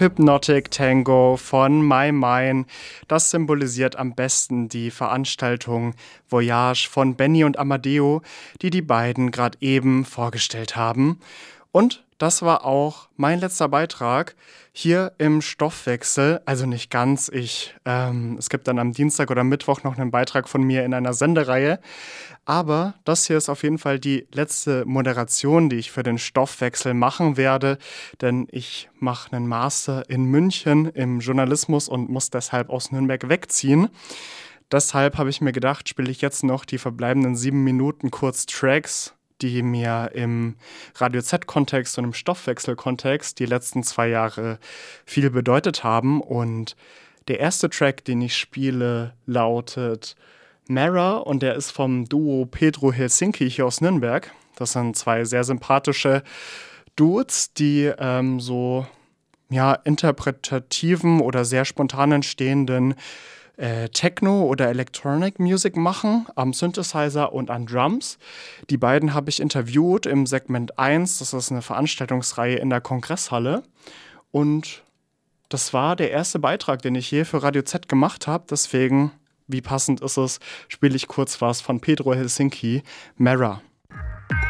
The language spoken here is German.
Hypnotic Tango von My Mine. Das symbolisiert am besten die Veranstaltung Voyage von Benny und Amadeo, die die beiden gerade eben vorgestellt haben. Und das war auch mein letzter Beitrag hier im Stoffwechsel. Also nicht ganz. Es gibt dann am Dienstag oder Mittwoch noch einen Beitrag von mir in einer Sendereihe. Aber das hier ist auf jeden Fall die letzte Moderation, die ich für den Stoffwechsel machen werde. Denn ich mache einen Master in München im Journalismus und muss deshalb aus Nürnberg wegziehen. Deshalb habe ich mir gedacht, spiele ich jetzt noch die verbleibenden 7 Minuten kurz Tracks, die mir im Radio Z-Kontext und im Stoffwechsel-Kontext die letzten 2 Jahre viel bedeutet haben. Und der erste Track, den ich spiele, lautet Mara und der ist vom Duo Pedro Helsinki hier aus Nürnberg. Das sind 2 sehr sympathische Dudes, die interpretativen oder sehr spontan entstehenden Techno- oder Electronic Music machen, am Synthesizer und an Drums. Die beiden habe ich interviewt im Segment 1, das ist eine Veranstaltungsreihe in der Kongresshalle. Und das war der erste Beitrag, den ich je für Radio Z gemacht habe. Deswegen, wie passend ist es, spiele ich kurz was von Pedro Helsinki, Mara.